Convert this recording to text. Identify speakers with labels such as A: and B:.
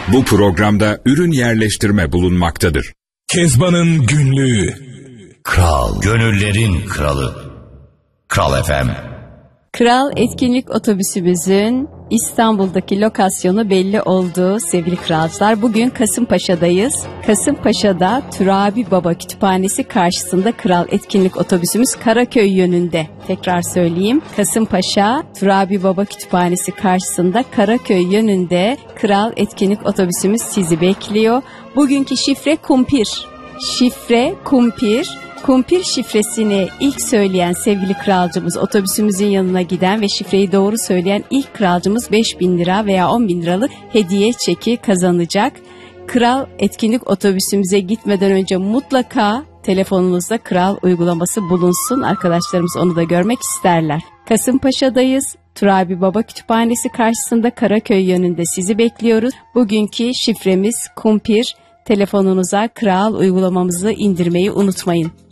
A: Bu programda ürün yerleştirme bulunmaktadır.
B: Kezban'ın günlüğü.
C: Kral, gönüllerin kralı. Kral FM.
D: Kral etkinlik otobüsümüzün İstanbul'daki lokasyonu belli oldu sevgili kralcılar. Bugün Kasımpaşa'dayız. Kasımpaşa'da Turabi Baba Kütüphanesi karşısında Kral etkinlik otobüsümüz Karaköy yönünde. Tekrar söyleyeyim. Kasımpaşa Turabi Baba Kütüphanesi karşısında Karaköy yönünde Kral etkinlik otobüsümüz sizi bekliyor. Bugünkü şifre kumpir. Şifre kumpir. Kumpir şifresini ilk söyleyen sevgili kralcımız, otobüsümüzün yanına giden ve şifreyi doğru söyleyen ilk kralcımız 5.000 lira veya 10.000 liralık hediye çeki kazanacak. Kral etkinlik otobüsümüze gitmeden önce mutlaka telefonunuzda Kral uygulaması bulunsun. Arkadaşlarımız onu da görmek isterler. Kasımpaşa'dayız. Turabi Baba Kütüphanesi karşısında Karaköy yönünde sizi bekliyoruz. Bugünkü şifremiz kumpir. Telefonunuza Kral uygulamamızı indirmeyi unutmayın.